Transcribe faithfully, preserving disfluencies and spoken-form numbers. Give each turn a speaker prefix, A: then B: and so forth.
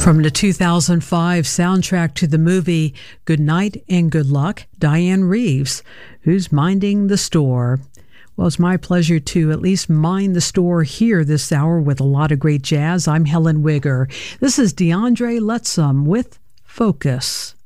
A: From the two thousand five soundtrack to the movie Good Night and Good Luck, Diane Reeves, who's minding the store. Well, it's my pleasure to at least mind the store here this hour with a lot of great jazz. I'm Helen Wigger. This is DeAndre Lettsome with Focus.